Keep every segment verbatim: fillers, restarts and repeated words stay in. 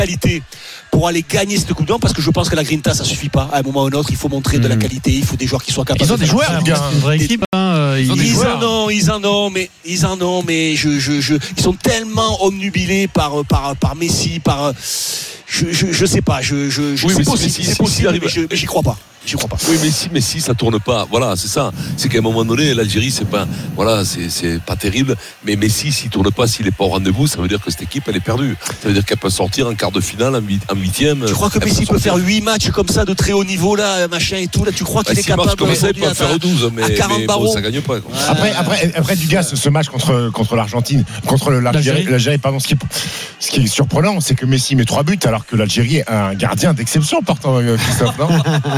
qualité pour aller gagner cette Coupe du Monde, parce que je pense que la Grinta ça suffit pas. À un moment ou un autre, il faut montrer mmh. de la qualité, il faut des joueurs qui soient capables. Ils ont de des joueurs, faire, gars, une vraie des... équipe. Hein, ils, ils, ils en ont, ils en ont, mais ils en ont, mais je, je, je, ils sont tellement omnubilés par par par Messi, par je, je, je sais pas, je, je, je oui, c'est mais possible, si, c'est si, possible, si, mais, je, mais j'y crois pas. J'y crois pas. Oui, mais si, mais si ça tourne pas, voilà, c'est ça. C'est qu'à un moment donné, l'Algérie, c'est pas, voilà, c'est, c'est pas terrible. Mais Messi, s'il tourne pas, s'il est pas au rendez-vous, ça veut dire que cette équipe, elle est perdue. Ça veut dire qu'elle peut sortir en quart de finale, en huitième. Tu crois que Messi peut, peut faire huit matchs comme ça de très haut niveau là, machin et tout là? Tu crois qu'il bah, est capable de faire il peut faire douze, mais, mais bon, ça gagne pas. Quoi. Après, après, après, du gars, ce, ce match contre contre l'Argentine, contre l'Algérie, l'Algérie, pardon. Ce qui, ce qui est surprenant, c'est que Messi met trois buts alors que l'Algérie a un gardien d'exception, portant Christophe, non?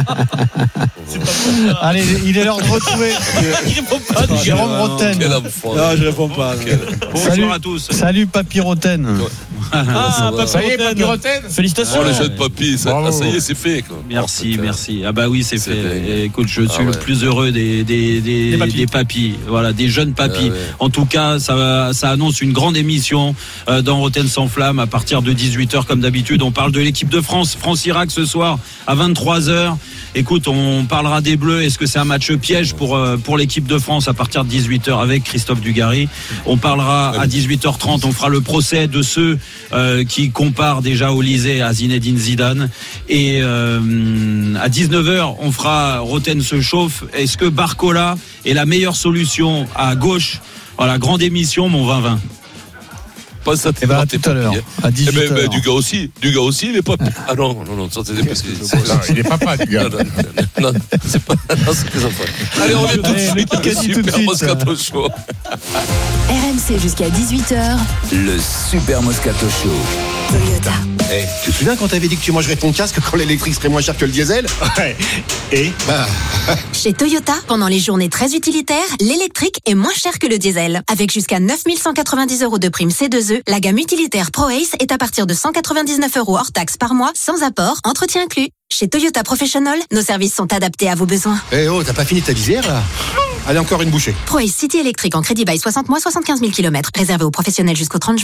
Allez, il est l'heure de retrouver Jérôme Roten. Non, je réponds pas. Bonjour à tous. Salut Papy Roten. Ah, ça y est, Papy Roten. Félicitations. Oh, les jeunes papy, ça, ah, ça y est, c'est fait. Quoi. Merci, oh, merci. Ah bah oui, c'est, c'est fait. fait. Écoute, je suis ah, ouais. le plus heureux des des des, des, papis. des papis, voilà, des jeunes papis. Ah, ouais. En tout cas, ça ça annonce une grande émission euh, dans Roten sans flamme à partir de dix-huit heures comme d'habitude. On parle de l'équipe de France, France-Irak ce soir à vingt-trois heures. Écoute, on parlera des Bleus. Est-ce que c'est un match piège pour euh, pour l'équipe de France à partir de dix-huit heures avec Christophe Dugarry? On parlera à dix-huit heures trente. On fera le procès de ceux euh, qui comparent déjà Olysée à Zinedine Zidane. Et euh, à dix-neuf heures, on fera Roten se chauffe. Est-ce que Barcola est la meilleure solution à gauche? Voilà, grande émission, mon vingt vingt. Pas ça, eh ben, à tout à l'heure, à dix-huit heures. Eh ben, ben, du gars aussi, du gars aussi, il est pas. Ah non, non, non, ça c'était parce que. Non, il est papa, du gars. Non, non, non, c'est pas. Non, c'est les enfants. Allez, on est tout de suite dans le Super Moscato Show. R M C jusqu'à dix-huit heures. Le Super Moscato Show. Toyota. Hey, tu te souviens quand t'avais dit que tu mangerais ton casque quand l'électrique serait moins cher que le diesel? Ouais. Et bah. Chez Toyota, pendant les journées très utilitaires, l'électrique est moins cher que le diesel. Avec jusqu'à neuf mille cent quatre-vingt-dix euros de prime C deux E, la gamme utilitaire ProAce est à partir de cent quatre-vingt-dix-neuf euros hors taxe par mois, sans apport, entretien inclus. Chez Toyota Professional, nos services sont adaptés à vos besoins. Eh hey oh, t'as pas fini ta visière là? Allez, encore une bouchée. ProAce City électrique en crédit bail soixante mois, soixante-quinze mille kilomètres. Réservé aux professionnels jusqu'au trente juin.